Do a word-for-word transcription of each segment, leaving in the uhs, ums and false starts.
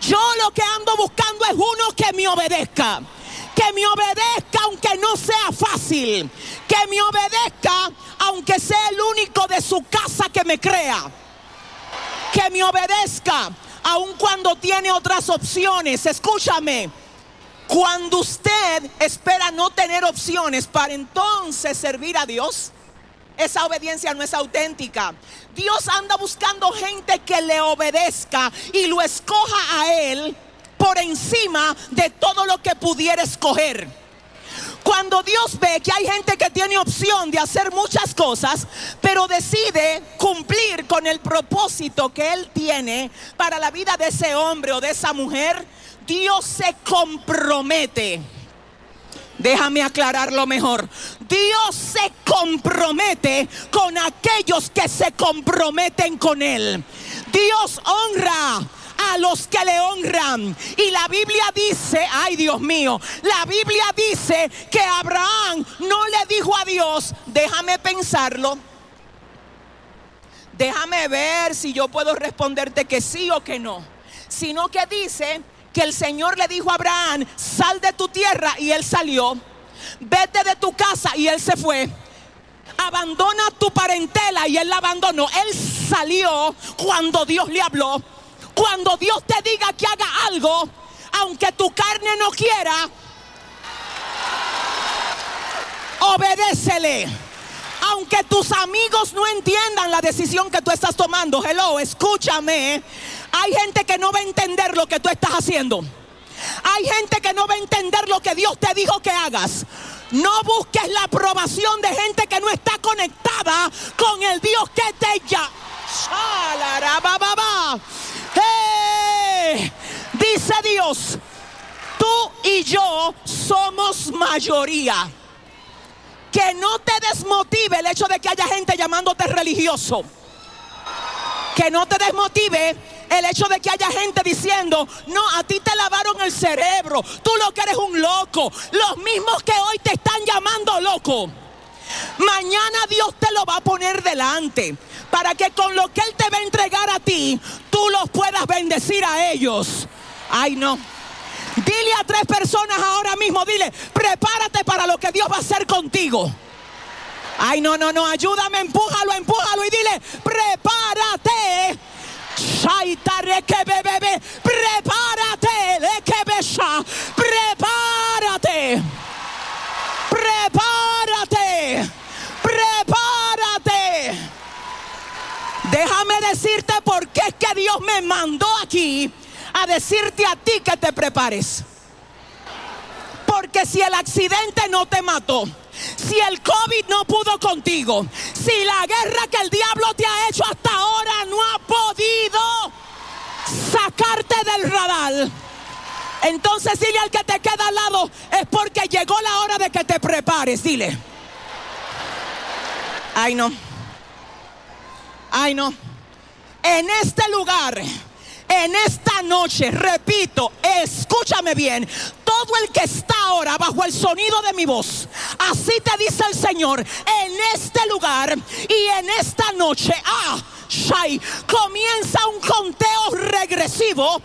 Yo lo que ando buscando es uno que me obedezca. Que me obedezca aunque no sea fácil. Que me obedezca aunque sea el único de su casa que me crea. Que me obedezca aun cuando tiene otras opciones. Escúchame. Cuando usted espera no tener opciones para entonces servir a Dios, esa obediencia no es auténtica. Dios anda buscando gente que le obedezca y lo escoja a Él por encima de todo lo que pudiera escoger. Cuando Dios ve que hay gente que tiene opción de hacer muchas cosas, pero decide cumplir con el propósito que Él tiene para la vida de ese hombre o de esa mujer, Dios se compromete. Déjame aclararlo mejor. Dios se compromete con aquellos que se comprometen con Él. Dios honra a los que le honran. Y la Biblia dice, ay Dios mío, la Biblia dice que Abraham no le dijo a Dios, déjame pensarlo, déjame ver si yo puedo responderte que sí o que no, sino que dice que el Señor le dijo a Abraham, sal de tu tierra, y él salió. Vete de tu casa, y él se fue. Abandona tu parentela, y él la abandonó. Él salió cuando Dios le habló. Cuando Dios te diga que haga algo, aunque tu carne no quiera, obedécele. Aunque tus amigos no entiendan la decisión que tú estás tomando. Hello, escúchame. Hay gente que no va a entender lo que tú estás haciendo. Hay gente que no va a entender lo que Dios te dijo que hagas. No busques la aprobación de gente que no está conectada con el Dios que te llama. Hey, dice Dios, tú y yo somos mayoría. Que no te desmotive el hecho de que haya gente llamándote religioso. Que no te desmotive el hecho de que haya gente diciendo, no, a ti te lavaron el cerebro, tú lo que eres un loco. Los mismos que hoy te están llamando loco, mañana Dios te lo va a poner delante, para que con lo que Él te va a entregar a ti, tú los puedas bendecir a ellos. Ay, no. Dile a tres personas ahora mismo, dile, prepárate para lo que Dios va a hacer contigo. Ay, no, no, no, ayúdame, empújalo, empújalo y dile, prepárate. Prepárate, prepárate, prepárate, prepárate. Déjame decirte por qué es que Dios me mandó aquí a decirte a ti que te prepares. Porque si el accidente no te mató, si el COVID no pudo contigo, si la guerra que el diablo te ha hecho hasta ahora no ha podido sacarte del radar, entonces dile al que te queda al lado, es porque llegó la hora de que te prepares. Dile. Ay, no. Ay, no. En este lugar, en esta noche, repito, escúchame bien, todo el que está ahora bajo el sonido de mi voz, así te dice el Señor, en este lugar y en esta noche, ah, Shai, comienza un conteo regresivo.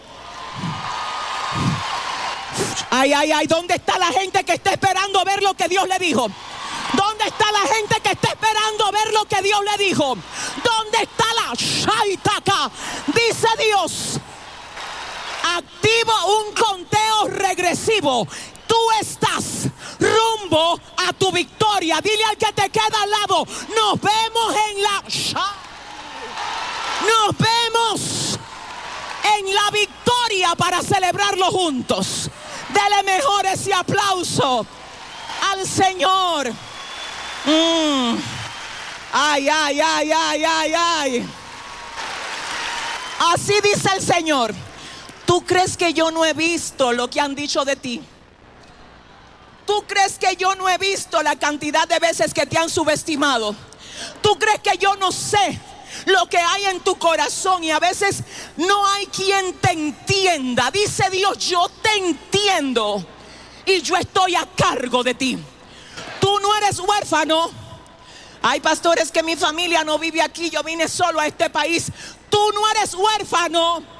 Ay, ay, ay, ¿dónde está la gente que está esperando ver lo que Dios le dijo? ¿Dónde está la gente que está esperando ver lo que Dios le dijo? ¿Dónde está la Shaitaka? Dice Dios, activo un conteo regresivo. Tú estás rumbo a tu victoria. Dile al que te queda al lado, nos vemos en la Nos vemos en la victoria para celebrarlo juntos. Dele mejor ese aplauso al Señor. Mm. Ay, ay, ay, ay, ay, ay. Así dice el Señor. ¿Tú crees que yo no he visto lo que han dicho de ti? ¿Tú crees que yo no he visto la cantidad de veces que te han subestimado? ¿Tú crees que yo no sé lo que hay en tu corazón y a veces no hay quien te entienda? Dice Dios, yo te entiendo y yo estoy a cargo de ti. Tú no eres huérfano. Hay pastores que mi familia no vive aquí, yo vine solo a este país. Tú no eres huérfano.